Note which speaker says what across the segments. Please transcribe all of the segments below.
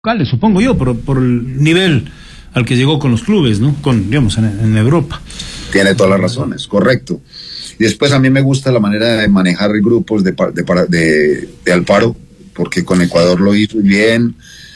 Speaker 1: locales, supongo yo, por el nivel al que llegó con los clubes, ¿no? Digamos, en Europa.
Speaker 2: Tiene todas las razones, correcto. Y después a mí me gusta la manera de manejar grupos de Alfaro, porque con Ecuador lo hizo bien,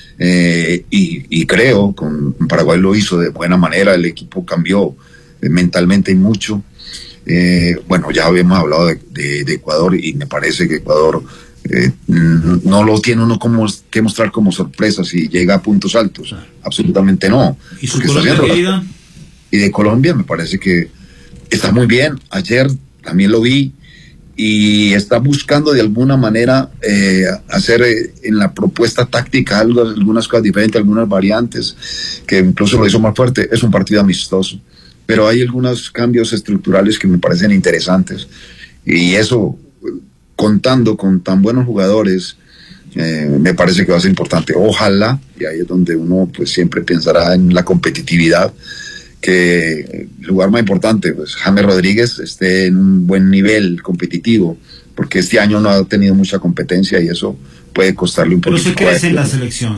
Speaker 2: y creo con Paraguay lo hizo de buena manera. El equipo cambió mentalmente y mucho. Bueno, ya habíamos hablado de Ecuador, y me parece que Ecuador no lo tiene uno que mostrar como sorpresa si llega a puntos altos. Absolutamente no.
Speaker 1: ¿Y su Colombia?
Speaker 2: Y de Colombia me parece que está muy bien. Ayer también lo vi, y está buscando de alguna manera hacer en la propuesta táctica algunas cosas diferentes, algunas variantes, que incluso lo hizo más fuerte. Es un partido amistoso, pero hay algunos cambios estructurales que me parecen interesantes, y eso, contando con tan buenos jugadores, me parece que va a ser importante. Ojalá, y ahí es donde uno pues siempre pensará en la competitividad, que el lugar más importante, pues James Rodríguez esté en un buen nivel competitivo, porque este año no ha tenido mucha competencia y eso puede costarle un poquito.
Speaker 1: Pero se crece en la selección,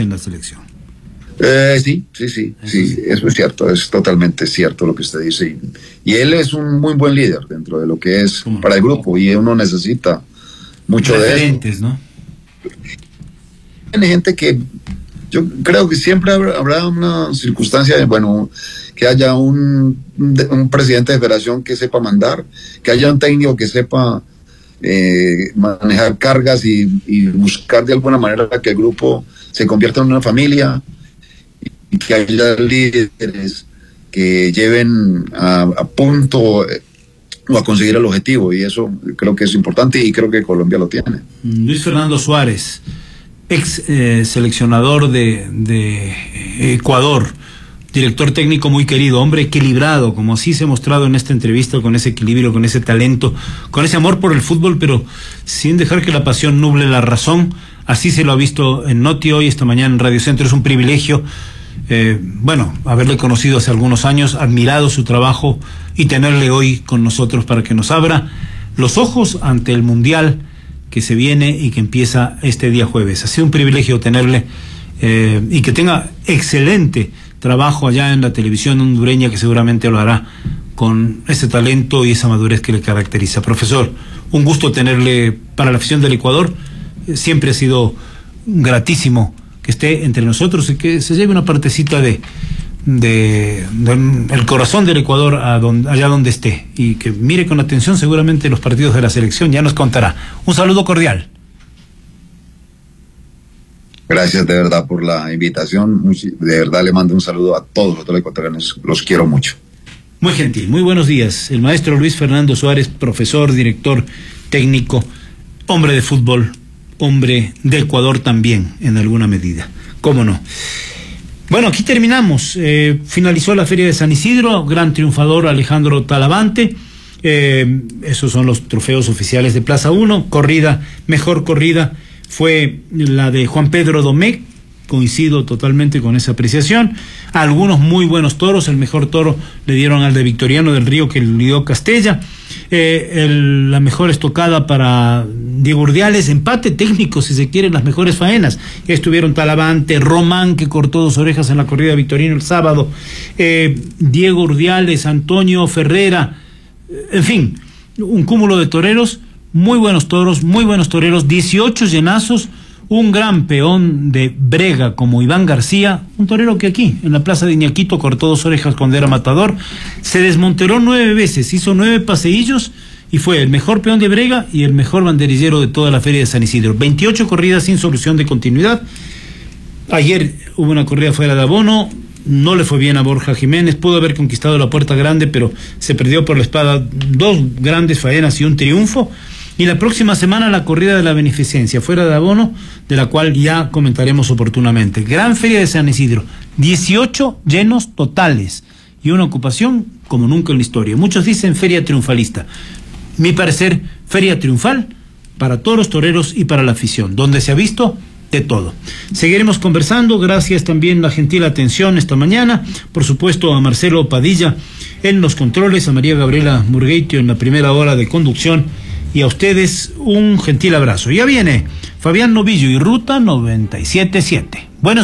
Speaker 2: Sí, eso es cierto, es totalmente cierto lo que usted dice, y él es un muy buen líder dentro de lo que es para el grupo, y uno necesita mucho de eso,
Speaker 1: ¿no?
Speaker 2: Hay gente que yo creo que siempre habrá una circunstancia de, bueno, que haya un presidente de federación que sepa mandar, que haya un técnico que sepa manejar cargas y buscar de alguna manera que el grupo se convierta en una familia, y que haya líderes que lleven a punto o a conseguir el objetivo, y eso creo que es importante, y creo que Colombia lo tiene.
Speaker 1: Luis Fernando Suárez, ex seleccionador de Ecuador, director técnico muy querido, hombre equilibrado, como así se ha mostrado en esta entrevista, con ese equilibrio, con ese talento, con ese amor por el fútbol, pero sin dejar que la pasión nuble la razón. Así se lo ha visto en Noti hoy, esta mañana en Radio Centro. Es un privilegio, haberle conocido hace algunos años, admirado su trabajo, y tenerle hoy con nosotros para que nos abra los ojos ante el Mundial que se viene y que empieza este día jueves. Ha sido un privilegio tenerle, y que tenga excelente trabajo allá en la televisión hondureña, que seguramente lo hará con ese talento y esa madurez que le caracteriza. Profesor, un gusto tenerle para la afición del Ecuador. Siempre ha sido gratísimo que esté entre nosotros y que se lleve una partecita de el corazón del Ecuador allá donde esté, y que mire con atención seguramente los partidos de la selección. Ya nos contará. Un saludo cordial.
Speaker 2: Gracias de verdad por la invitación. De verdad le mando un saludo a todos los ecuatorianos. Los quiero mucho.
Speaker 1: Muy gentil. Muy buenos días. El maestro Luis Fernando Suárez, profesor, director técnico, hombre de fútbol, hombre de Ecuador también, en alguna medida. ¿Cómo no? Bueno, aquí terminamos. Finalizó la Feria de San Isidro. Gran triunfador Alejandro Talavante. Esos son los trofeos oficiales de Plaza 1. Mejor corrida fue la de Juan Pedro Domecq. Coincido totalmente con esa apreciación. Algunos muy buenos toros. El mejor toro le dieron al de Victoriano del Río, que le dio Castella. La mejor estocada para Diego Urdiales. Empate técnico, si se quieren, las mejores faenas. Estuvieron Talavante, Román, que cortó 2 orejas en la corrida de Victorino el sábado, Diego Urdiales, Antonio Ferrera, en fin, un cúmulo de toreros. Muy buenos toros, muy buenos toreros, 18 llenazos, un gran peón de brega como Iván García, un torero que aquí, en la plaza de Iñaquito, cortó 2 orejas cuando era matador, se desmonteró 9 veces, hizo 9 paseillos, y fue el mejor peón de brega y el mejor banderillero de toda la Feria de San Isidro. 28 corridas sin solución de continuidad. Ayer hubo una corrida fuera de abono, no le fue bien a Borja Jiménez, pudo haber conquistado la puerta grande, pero se perdió por la espada 2 grandes faenas y un triunfo. Y la próxima semana la corrida de la beneficencia fuera de abono, de la cual ya comentaremos oportunamente. Gran Feria de San Isidro, 18 llenos totales y una ocupación como nunca en la historia. Muchos dicen feria triunfalista. Mi parecer, feria triunfal para todos los toreros y para la afición, donde se ha visto de todo. Seguiremos conversando. Gracias también la gentil atención esta mañana, por supuesto a Marcelo Padilla en los controles, a María Gabriela Murgueitio en la primera hora de conducción, y a ustedes un gentil abrazo. Ya viene Fabián Novillo y Ruta 97.7. Buenos